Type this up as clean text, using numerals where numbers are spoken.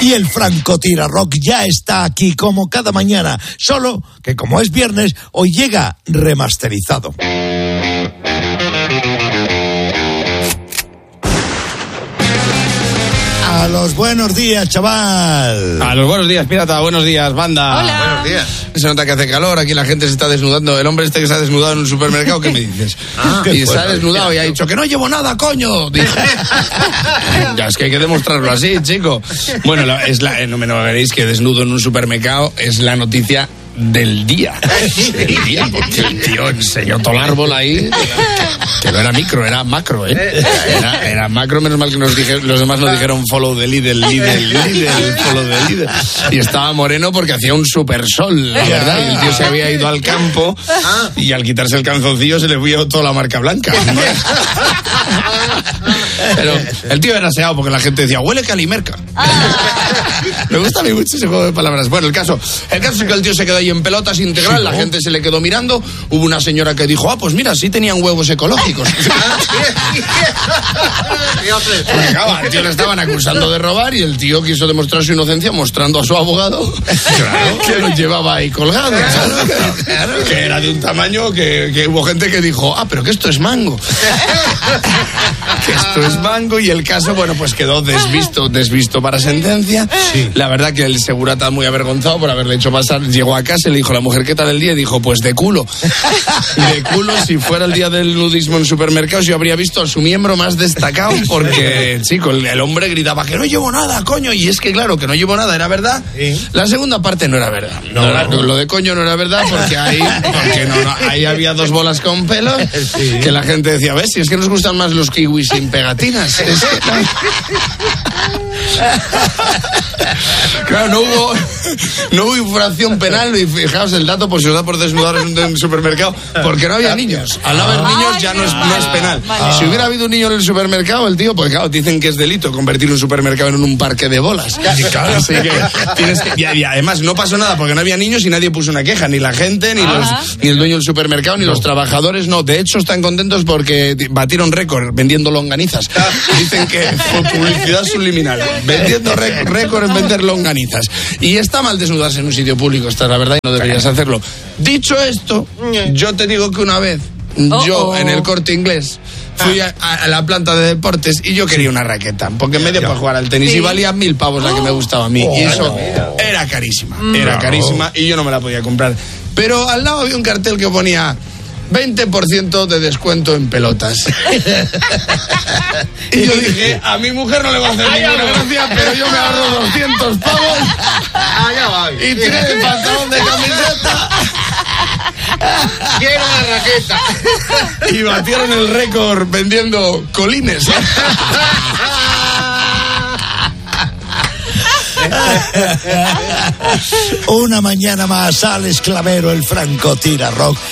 Y el Francotira Rock ya está aquí como cada mañana, solo que como es viernes, hoy llega remasterizado. A los buenos días, chaval. A los buenos días, pirata. Buenos días, banda. Hola. Buenos días. Se nota que hace calor, aquí la gente se está desnudando. El hombre este que se ha desnudado en un supermercado, ¿qué me dices? Y se ha desnudado y ha dicho que no llevo nada, coño. Dijo. Ya es que hay que demostrarlo así, chico. Bueno, no me veréis que desnudo en un supermercado es la noticia del día. Porque el tío enseñó todo el árbol ahí, que no era micro, era macro, era macro, menos mal que los demás nos dijeron follow the leader, follow the leader. Y estaba moreno porque hacía un super sol, la verdad, y el tío se había ido al campo y al quitarse el calzoncillo se le vio toda la marca blanca, ¿no? Pero el tío era aseado porque la gente decía, huele calimerca. Me gusta a mí mucho ese juego de palabras. Bueno, el caso es que el tío se quedó ahí en pelotas integral, la gente se le quedó mirando, hubo una señora que dijo, pues mira, sí tenían huevos ecológicos. Al tío le estaban acusando de robar y el tío quiso demostrar su inocencia mostrando a su abogado que lo llevaba ahí colgado, que era de un tamaño que hubo gente que dijo, pero que esto es mango. Que esto es mango. Y el caso, bueno, pues quedó desvisto para sentencia. Sí. La verdad que el segurata, muy avergonzado por haberle hecho pasar, llegó a casa y le dijo a la mujer, ¿qué tal el día? Y dijo, pues de culo. De culo. Si fuera el día del nudismo en supermercados, yo habría visto a su miembro más destacado, porque, chico, el hombre gritaba que no llevo nada, coño. Y es que, claro, que no llevo nada era verdad. Sí. La segunda parte no era verdad. Lo de coño no era verdad, porque ahí había dos bolas con pelos, sí, que la gente decía, ¿ves? Si es que nos gustan más los kiwis sin pegatinas. Es que, claro, no hubo infracción penal, y fijaos el dato, pues si os da por desnudar en un supermercado, porque no había niños. Al no haber niños ya no es penal. Si hubiera habido un niño en el supermercado, el tío, pues claro, dicen que es delito convertir un supermercado en un parque de bolas. Claro. Así que tienes que, y además no pasó nada porque no había niños y nadie puso una queja, ni la gente, ni el dueño del supermercado, ni los trabajadores, no. De hecho, están contentos porque batieron récord vendiendo longanizas. Dicen que fue publicidad subliminal. Vendiendo récord en vender longanizas. Y está mal desnudarse en un sitio público, esta es la verdad, y no deberías hacerlo. Dicho esto, yo te digo que una vez, yo en el Corte Inglés fui a la planta de deportes y yo quería una raqueta, porque en medio para jugar al tenis, y valía 1.000 pavos la que me gustaba a mí, y eso era carísima, y yo no me la podía comprar. Pero al lado había un cartel que ponía 20% de descuento en pelotas. Y yo dije, a mi mujer no le va a hacer ninguna gracia, pero yo me ahorro 200 pavos. Y tiré el pantalón de camiseta. Quiero una raqueta. Y batieron el récord vendiendo colines. Una mañana más, Alex Clavero, el Francotira Rock,